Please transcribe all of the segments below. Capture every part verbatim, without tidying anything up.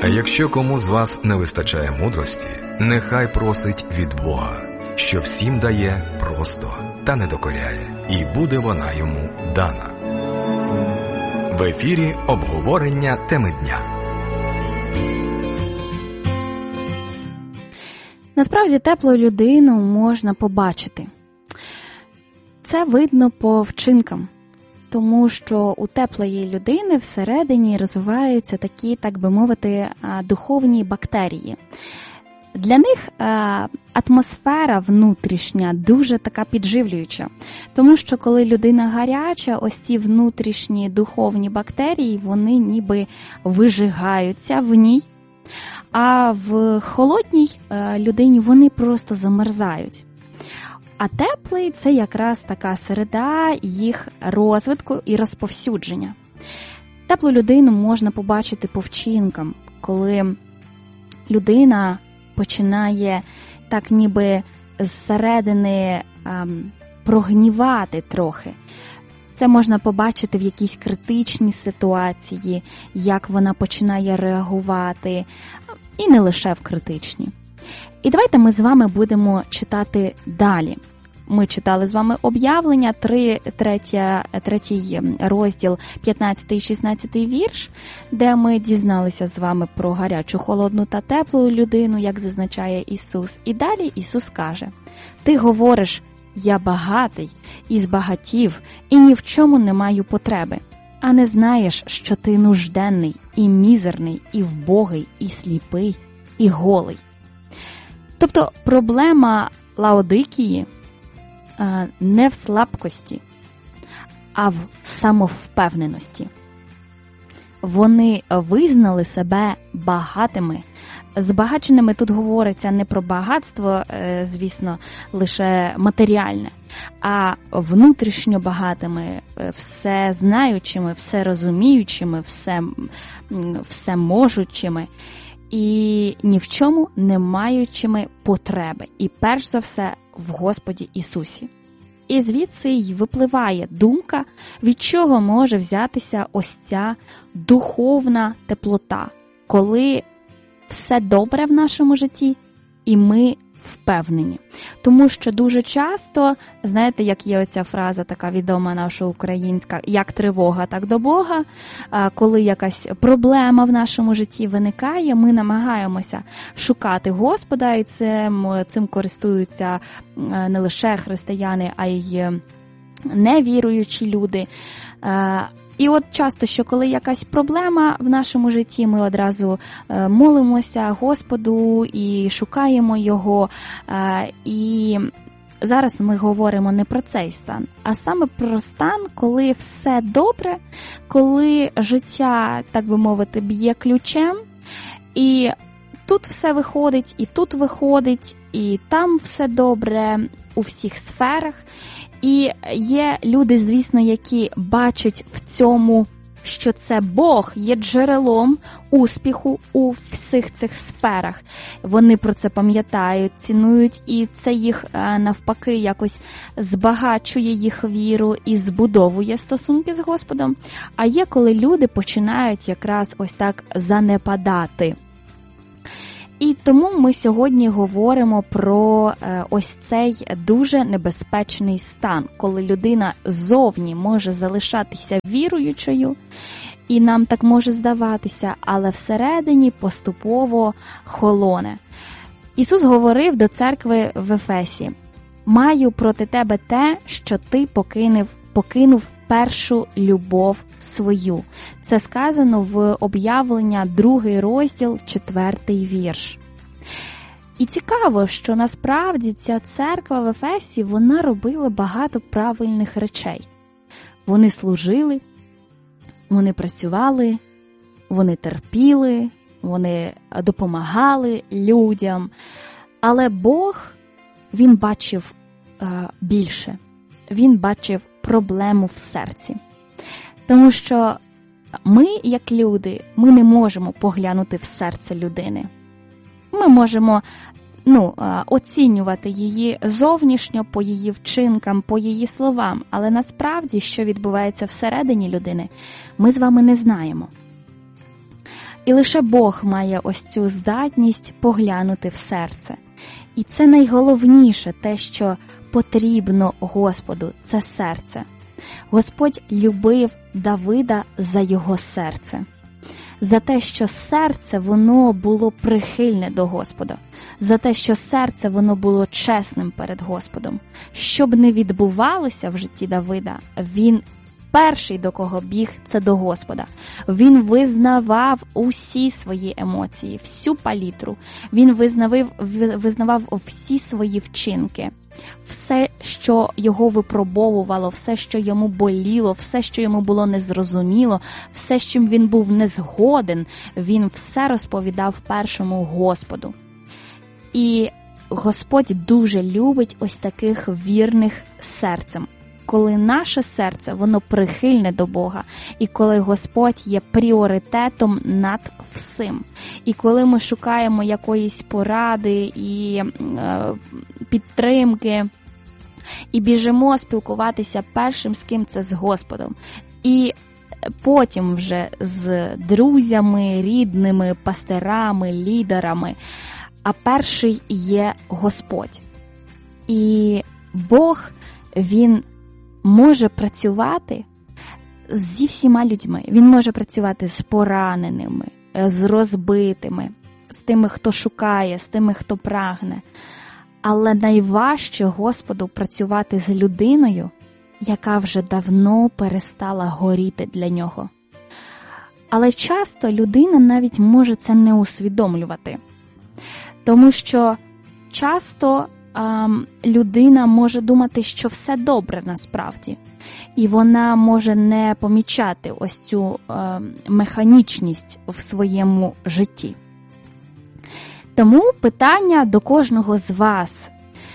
А якщо кому з вас не вистачає мудрості, нехай просить від Бога, що всім дає просто та не докоряє, і буде вона йому дана. В ефірі обговорення теми дня. Насправді теплу людину можна побачити. Це видно по вчинкам. Тому що у теплої людини всередині розвиваються такі, так би мовити, духовні бактерії. Для них атмосфера внутрішня дуже така підживлююча. Тому що коли людина гаряча, ось ці внутрішні духовні бактерії, вони ніби вижигаються в ній. А в холодній людині вони просто замерзають. А теплий – це якраз така середа їх розвитку і розповсюдження. Теплу людину можна побачити по вчинкам, коли людина починає так ніби зсередини ем, прогнівати трохи. Це можна побачити в якійсь критичній ситуації, як вона починає реагувати, і не лише в критичній. І давайте ми з вами будемо читати далі. Ми читали з вами об'явлення, три, третя, третій розділ, п'ятнадцятий і шістнадцятий вірш, де ми дізналися з вами про гарячу, холодну та теплу людину, як зазначає Ісус. І далі Ісус каже: «Ти говориш, я багатий і збагатів, і ні в чому не маю потреби, а не знаєш, що ти нужденний, і мізерний, і вбогий, і сліпий, і голий». Тобто проблема Лаодикії не в слабкості, а в самовпевненості. Вони визнали себе багатими. Збагаченими тут говориться не про багатство, звісно, лише матеріальне, а внутрішньо багатими, все знаючими, все розуміючими, все, все можучими. І ні в чому не маючими потреби. І перш за все в Господі Ісусі. І звідси й випливає думка, від чого може взятися ось ця духовна теплота, коли все добре в нашому житті і ми впевнені. Тому що дуже часто, знаєте, як є оця фраза така відома наша українська, як тривога, так до Бога, коли якась проблема в нашому житті виникає, ми намагаємося шукати Господа, і цим, цим користуються не лише християни, а й невіруючі люди. І от часто, що коли якась проблема в нашому житті, ми одразу молимося Господу і шукаємо Його. І зараз ми говоримо не про цей стан, а саме про стан, коли все добре, коли життя, так би мовити, б'є ключем, і тут все виходить, і тут виходить, і там все добре у всіх сферах. І є люди, звісно, які бачать в цьому, що це Бог є джерелом успіху у всіх цих сферах. Вони про це пам'ятають, цінують, і це їх навпаки якось збагачує їх віру і збудовує стосунки з Господом. А є, коли люди починають якраз ось так занепадати. І тому ми сьогодні говоримо про ось цей дуже небезпечний стан, коли людина ззовні може залишатися віруючою, і нам так може здаватися, але всередині поступово холоне. Ісус говорив до церкви в Ефесі: «Маю проти тебе те, що ти покинув, покинув першу любов свою». Це сказано в об'явлення, другий розділ, четвертий вірш. І цікаво, що насправді ця церква в Ефесі, вона робила багато правильних речей. Вони служили, вони працювали, вони терпіли, вони допомагали людям. Але Бог, Він бачив е, більше. Він бачив проблему в серці. Тому що ми, як люди, ми не можемо поглянути в серце людини. Ми можемо ну, оцінювати її зовнішньо по її вчинкам, по її словам, але насправді, що відбувається всередині людини, ми з вами не знаємо. І лише Бог має ось цю здатність поглянути в серце. І це найголовніше, те, що потрібно Господу, це серце. Господь любив Давида за його серце. За те, що серце, воно було прихильне до Господа. За те, що серце, воно було чесним перед Господом. Що б не відбувалося в житті Давида, він перший, до кого біг, це до Господа. Він визнавав усі свої емоції, всю палітру. Він визнавав, визнавав всі свої вчинки. Все, що його випробовувало, все, що йому боліло, все, що йому було незрозуміло, все, з чим він був не згоден, він все розповідав першому Господу. І Господь дуже любить ось таких вірних серцем. Коли наше серце, воно прихильне до Бога, і коли Господь є пріоритетом над всім. І коли ми шукаємо якоїсь поради і е, підтримки, і біжимо спілкуватися першим з ким, це з Господом. І потім вже з друзями, рідними, пастирами, лідерами. А перший є Господь. І Бог, Він може працювати зі всіма людьми. Він може працювати з пораненими, з розбитими, з тими, хто шукає, з тими, хто прагне. Але найважче Господу працювати з людиною, яка вже давно перестала горіти для нього. Але часто людина навіть може це не усвідомлювати. Тому що часто людина може думати, що все добре насправді. І вона може не помічати ось цю е, механічність в своєму житті. Тому питання до кожного з вас.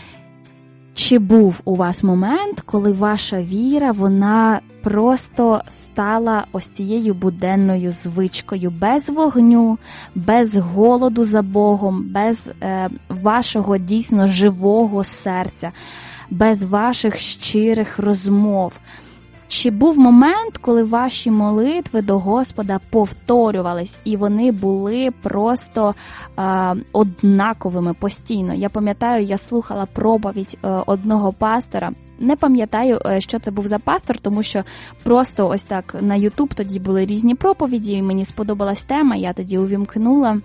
Чи був у вас момент, коли ваша віра, вона просто стала ось цією буденною звичкою, без вогню, без голоду за Богом, без е, вашого дійсно живого серця, без ваших щирих розмов? Чи був момент, коли ваші молитви до Господа повторювались, і вони були просто е, однаковими постійно? Я пам'ятаю, я слухала проповідь е, одного пастора. Не пам'ятаю, е, що це був за пастор, тому що просто ось так на YouTube тоді були різні проповіді, і мені сподобалась тема, я тоді увімкнула.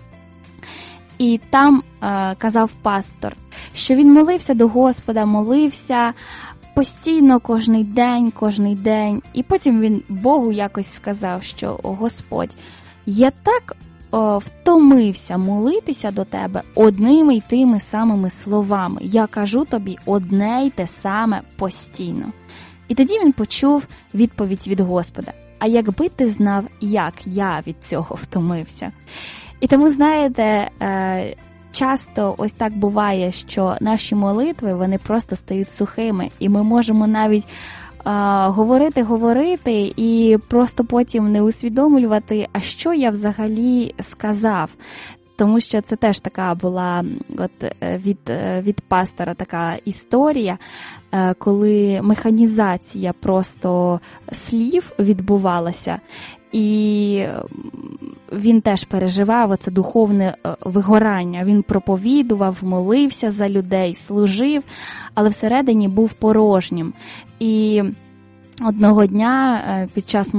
І там е, казав пастор, що він молився до Господа, молився постійно, кожний день, кожний день. І потім він Богу якось сказав, що Господь, я так о, втомився молитися до Тебе одними й тими самими словами. Я кажу Тобі одне й те саме постійно. І тоді він почув відповідь від Господа. А якби ти знав, як я від цього втомився? І тому, знаєте, е, часто ось так буває, що наші молитви, вони просто стають сухими, і ми можемо навіть а, говорити, говорити, і просто потім не усвідомлювати, а що я взагалі сказав. Тому що це теж така була от, від, від пастора така історія, коли механізація просто слів відбувалася, і він теж переживав оце духовне вигорання. Він проповідував, молився за людей, служив, але всередині був порожнім. І одного дня під час